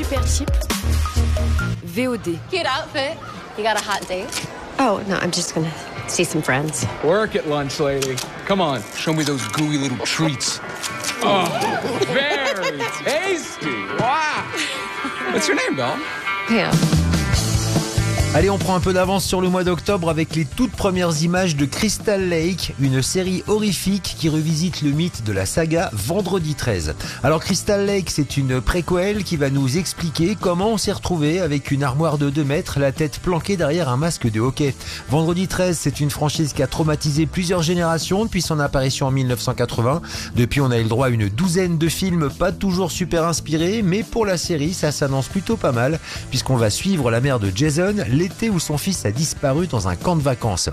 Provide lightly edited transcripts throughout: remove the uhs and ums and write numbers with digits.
super cheap. VOD. Cute outfit. You got a hot date? Oh, no, I'm just gonna see some friends. Work at lunch, lady. Come on, show me those gooey little treats. Oh, very tasty. Wow. What's your name, Belle? Pam. Allez, on prend un peu d'avance sur le mois d'octobre avec les toutes premières images de Crystal Lake, une série horrifique qui revisite le mythe de la saga Vendredi 13. Alors Crystal Lake, c'est une préquelle qui va nous expliquer comment on s'est retrouvé avec une armoire de 2 mètres, la tête planquée derrière un masque de hockey. Vendredi 13, c'est une franchise qui a traumatisé plusieurs générations depuis son apparition en 1980. Depuis, on a eu le droit à une douzaine de films, pas toujours super inspirés, mais pour la série, ça s'annonce plutôt pas mal, puisqu'on va suivre la mère de Jason, l'été où son fils a disparu dans un camp de vacances.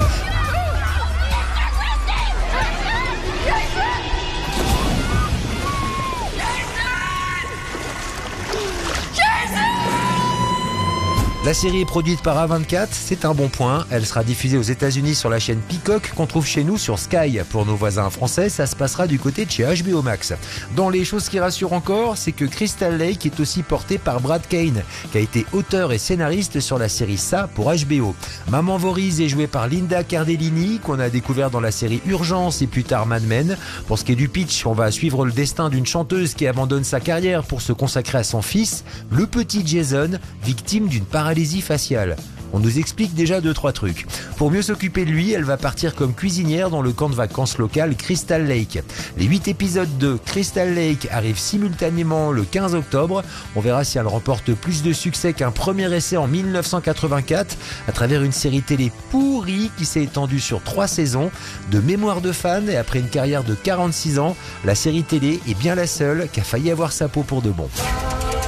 La série est produite par A24, c'est un bon point. Elle sera diffusée aux États-Unis sur la chaîne Peacock qu'on trouve chez nous sur Sky. Pour nos voisins français, ça se passera du côté de chez HBO Max. Dans les choses qui rassurent encore, c'est que Crystal Lake est aussi porté par Brad Kane, qui a été auteur et scénariste sur la série Ça pour HBO. Maman Voorhees est jouée par Linda Cardellini, qu'on a découvert dans la série Urgence et plus tard Mad Men. Pour ce qui est du pitch, on va suivre le destin d'une chanteuse qui abandonne sa carrière pour se consacrer à son fils, le petit Jason, victime d'une paralysie faciale. On nous explique déjà 2-3 trucs. Pour mieux s'occuper de lui, elle va partir comme cuisinière dans le camp de vacances local Crystal Lake. Les 8 épisodes de Crystal Lake arrivent simultanément le 15 octobre. On verra si elle remporte plus de succès qu'un premier essai en 1984 à travers une série télé pourrie qui s'est étendue sur 3 saisons. De mémoire de fan et après une carrière de 46 ans, la série télé est bien la seule qui a failli avoir sa peau pour de bon.